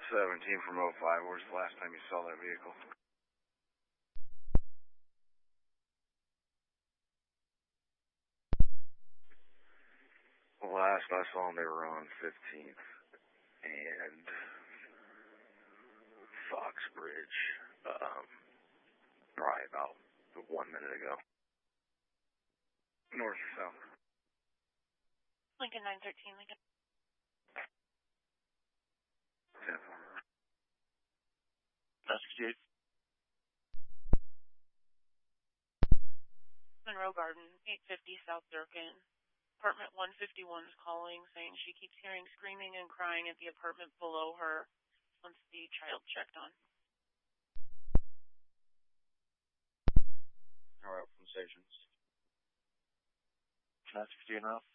17 from 05. Where's the last time you saw that vehicle? Last I saw them, they were on 15th and Foxbridge, probably about 1 minute ago. North or south? Lincoln 913, Lincoln. Tampa. Massachusetts. Monroe Garden, 850 South Durkin. Apartment 151 is calling, saying she keeps hearing screaming and crying at the apartment below her once the child checked on. All right, from stations. Master, do you know?